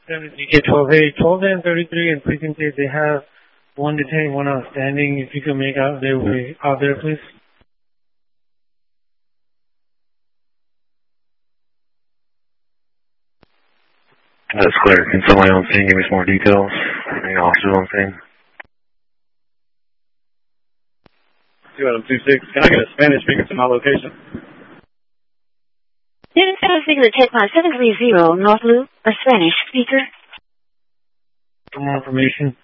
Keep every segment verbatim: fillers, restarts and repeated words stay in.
D K twelve A, twelve and thirty-three in precinct eight, they have one detained, one outstanding. If you can make out their way out there, please. That's clear. Can somebody on scene give me some more details? Any officers on scene? two Adam two six, can I get a Spanish speaker to my location? This is Spanish speaker to take my seven three zero North Loop, a Spanish speaker. Some more information.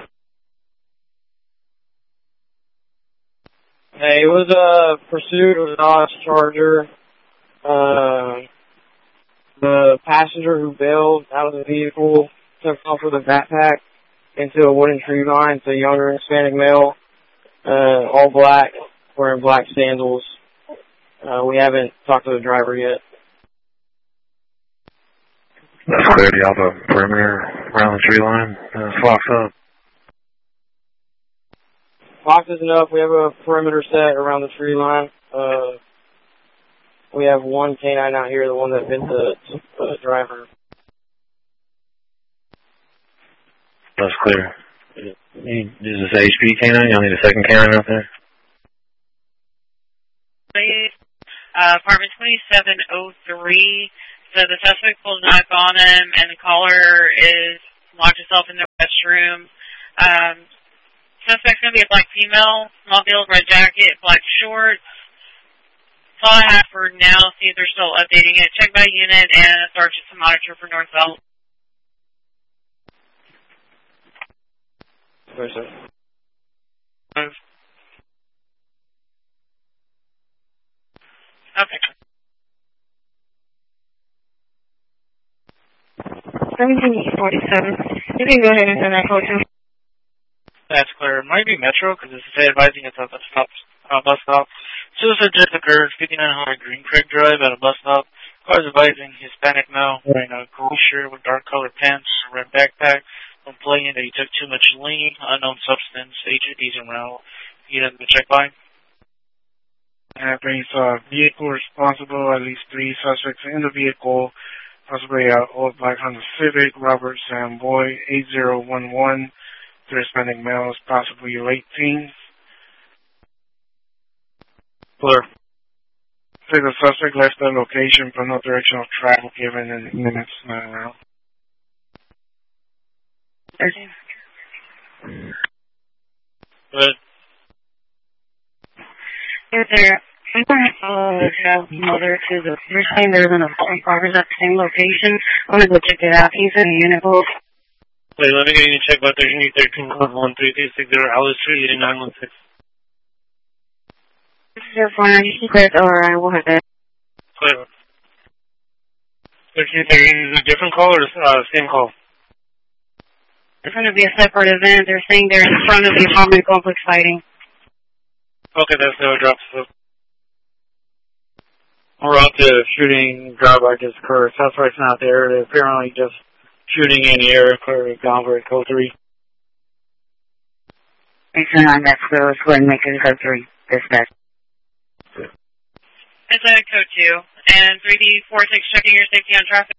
Hey, it was a pursuit of a Dodge Charger. Uh, the passenger who bailed out of the vehicle took off with a backpack into a wooden tree line. It's a younger Hispanic male, uh, all black, wearing black sandals. Uh, we haven't talked to the driver yet. That's clear. Do you have a perimeter around the tree line? Uh, Fox up. Fox is enough. We have a perimeter set around the tree line. Uh, we have one canine out here, the one that bit the, the driver. That's clear. This is H P canine. Y'all need a second canine out there? Uh, apartment twenty-seven oh three. So the suspect pulled a knife on him, and the caller is locked himself in the restroom. Um, suspect's going to be a black female, small build, red jacket, black shorts. That's all I have for now. See if they're still updating it. Check by unit and a sergeant to monitor for Northbelt. Sorry, sir. Okay. seventeen forty-seven. You can go ahead and send that code to. That's clear. It might be Metro because it's advising it's at the stop, uh, bus stop. Suicide just occurred, fifty-nine hundred Green Creek Drive at a bus stop. Car is advising Hispanic male wearing a gray shirt with dark colored pants, red backpack. Complaining that he took too much lean, unknown substance, H I Ds around. He doesn't check by. That brings uh, vehicle responsible, at least three suspects in the vehicle, possibly uh, old black Honda Civic, Robert Samboy, eight zero one one, three Hispanic males, possibly late teens. Clear. Say the suspect left the location for no direction of travel given in minutes not around. thirteen. Good. If they're I'm going to follow the child's mother to the first time there's an assault in progress at the same location. I'm going to go check it out. He's in a unit both. Wait, let me get you to check about thirteen thirteen one three three six zero Alice Street, eight nine one six. This is your phone. You can clear it, or I will have it. Clear. thirteen thirteen is a different call or uh, same call? It's going to be a separate event. They're saying they're in front of the apartment complex fighting. Okay, that's no drops. So. We're out to shooting drive-by just occurred. Suspect's not there. They're apparently just shooting in the air. Clear down for code three. Thanks for nine. That's clear. Let's go ahead and make it code three. Dispatch. It's a code two. And three D four six checking your safety on traffic.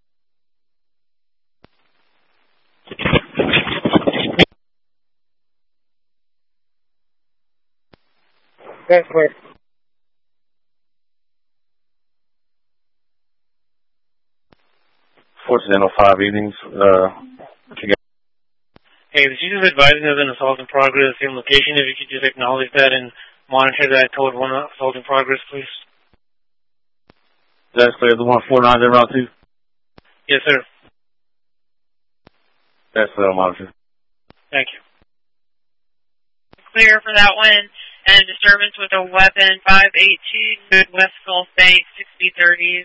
That's clear. Fortunate five evenings, uh, together. Hey, the chief is advising of an assault in progress, same location. If you could just acknowledge that and monitor that code one assault in progress, please. That's clear. The one four nine zero round two? Yes, sir. That's clear, monitor. Thank you. Clear for that one. And disturbance with a weapon, five eight two West Gulf Bank, sixty thirties.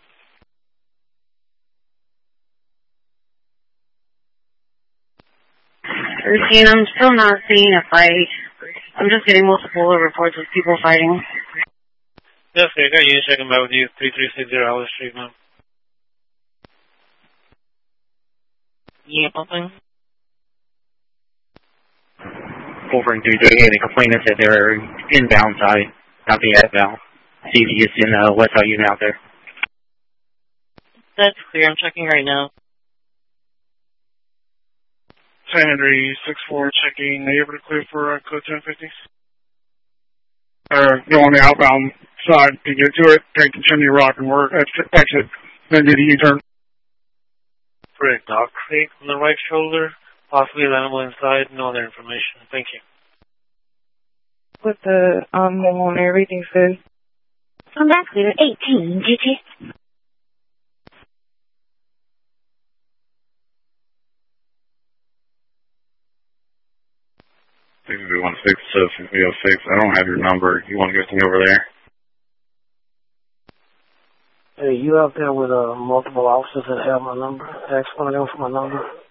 thirteen, I'm still not seeing a fight. I'm just getting multiple reports of people fighting. Yes, sir. I got you checking back with you. three three six zero Alice Street, ma'am. Yeah, something. Over in three thirty-eight, the complainant said they're inbound side, not the outbound. See if you get in the west side unit out there. That's clear. I'm checking right now. San Henry six four checking. Are you able to clear for uh, code ten fifty? Uh, go on the outbound side to get to it, take the chimney rock and work, exit, then do the U-turn. For a Dock Creek on the right shoulder, possibly an animal inside, no other information. Thank you. With the animal on everything's good. On that clear, eighteen, G T. six one six, uh, three oh six. I don't have your number. You want to get me over there? Hey, you out there with uh, multiple officers that have my number? Ask one of them for my number.